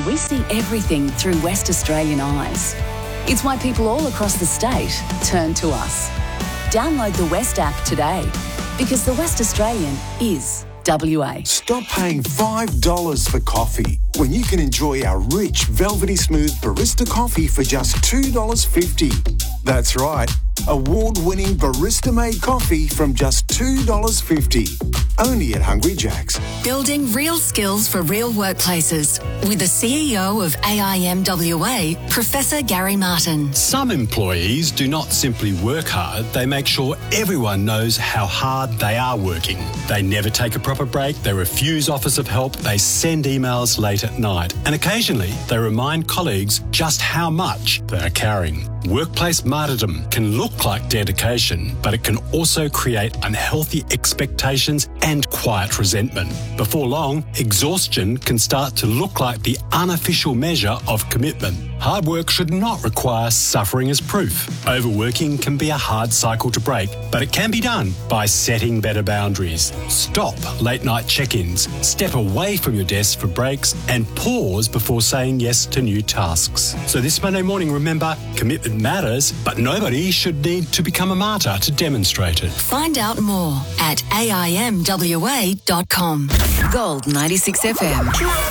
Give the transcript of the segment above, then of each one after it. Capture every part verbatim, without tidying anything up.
we see everything through West Australian eyes. It's why people all across the state turn to us. Download the West app today, because the West Australian is W A. Stop paying five dollars for coffee when you can enjoy our rich, velvety smooth barista coffee for just two dollars fifty. That's right, award-winning barista-made coffee from just two dollars fifty. Only at Hungry Jack's. Building real skills for real workplaces with the C E O of A I M W A, Professor Gary Martin. Some employees do not simply work hard, they make sure everyone knows how hard they are working. They never take a proper break, they refuse offers of help, they send emails late at night, and occasionally they remind colleagues just how much they are carrying. Workplace martyrdom can look like dedication, but it can also create unhealthy expectations and quiet resentment. Before long, exhaustion can start to look like the unofficial measure of commitment. Hard work should not require suffering as proof. Overworking can be a hard cycle to break, but it can be done by setting better boundaries. Stop late-night check-ins, step away from your desk for breaks, and pause before saying yes to new tasks. So this Monday morning, remember, commitment matters, but nobody should need to become a martyr to demonstrate it. Find out more at A I M W A dot com. Gold ninety-six F M.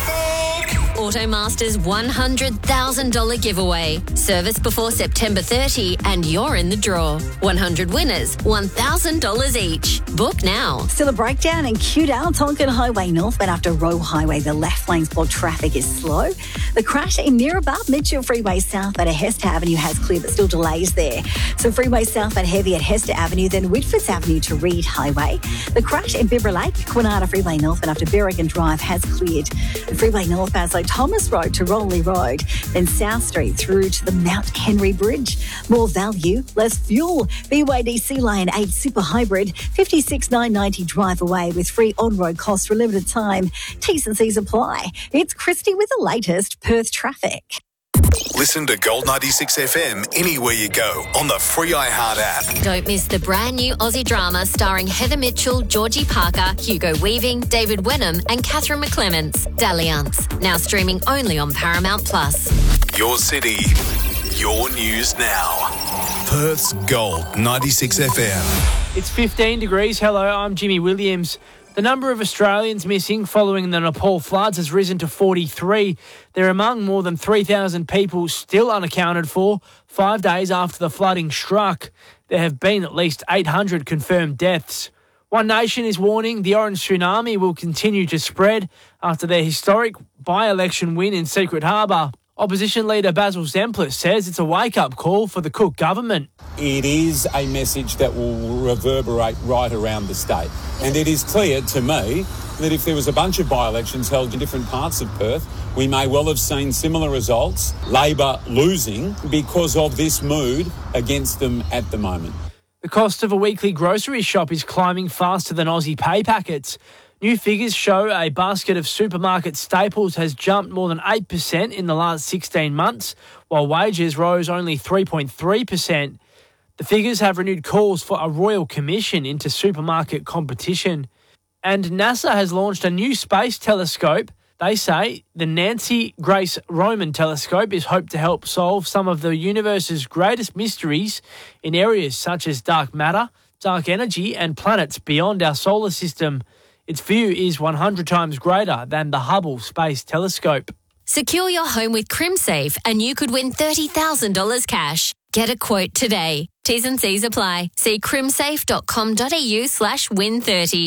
Automaster's one hundred thousand dollars giveaway. Service before September thirtieth and you're in the draw. one hundred winners, one thousand dollars each. Book now. Still a breakdown in Cudale, Tonkin Highway northbound after Roe Highway. The left lane's blocked, traffic is slow. The crash in Nearabah, Mitchell Freeway south at Hester Avenue has cleared, but still delays there. So freeway south and heavy at Hester Avenue, then Whitfords Avenue to Reed Highway. The crash in Bibra Lake, Quinata Freeway northbound after Berrigan Drive has cleared. The freeway northbound, so Thomas Road to Rowley Road, then South Street through to the Mount Henry Bridge. More value, less fuel. B Y D Sea Lion eight Super Hybrid, fifty-six thousand nine hundred ninety drive away with free on-road costs for a limited time. T's and C's apply. It's Christy with the latest Perth traffic. Listen to Gold ninety-six F M anywhere you go on the free iHeart app. Don't miss the brand new Aussie drama starring Heather Mitchell, Georgie Parker, Hugo Weaving, David Wenham and Catherine McClements, Dalliance. Now streaming only on Paramount Plus. Your city, your news now. Perth's Gold ninety-six F M. It's fifteen degrees. Hello, I'm Jimmy Williams. The number of Australians missing following the Nepal floods has risen to forty-three. They're among more than three thousand people still unaccounted for, five days after the flooding struck. There have been at least eight hundred confirmed deaths. One Nation is warning the orange tsunami will continue to spread after their historic by-election win in Secret Harbour. Opposition leader Basil Zemplis says it's a wake-up call for the Cook government. It is a message that will reverberate right around the state. And it is clear to me that if there was a bunch of by-elections held in different parts of Perth, we may well have seen similar results, Labor losing because of this mood against them at the moment. The cost of a weekly grocery shop is climbing faster than Aussie pay packets. New figures show a basket of supermarket staples has jumped more than eight percent in the last sixteen months, while wages rose only three point three percent. The figures have renewed calls for a royal commission into supermarket competition. And NASA has launched a new space telescope. They say the Nancy Grace Roman telescope is hoped to help solve some of the universe's greatest mysteries in areas such as dark matter, dark energy, and planets beyond our solar system. Its view is one hundred times greater than the Hubble Space Telescope. Secure your home with CrimSafe and you could win thirty thousand dollars cash. Get a quote today. T's and C's apply. See crimsafe.com.au slash win 30.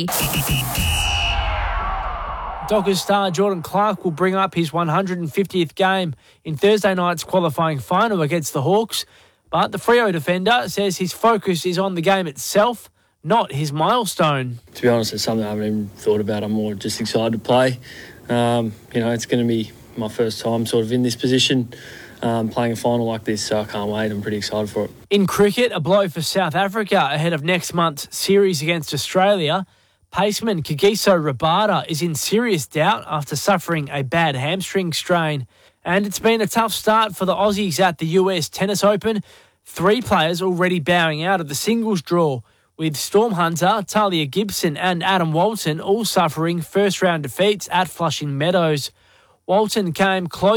Dockers star Jordan Clark will bring up his one hundred fiftieth game in Thursday night's qualifying final against the Hawks. But the Freo defender says his focus is on the game itself, not his milestone. To be honest, it's something I haven't even thought about. I'm more just excited to play. Um, you know, it's going to be my first time sort of in this position, um, playing a final like this, so I can't wait. I'm pretty excited for it. In cricket, a blow for South Africa ahead of next month's series against Australia. Paceman Kagiso Rabada is in serious doubt after suffering a bad hamstring strain. And it's been a tough start for the Aussies at the U S Tennis Open. Three players already bowing out of the singles draw, with Storm Hunter, Talia Gibson and Adam Walton all suffering first-round defeats at Flushing Meadows. Walton came close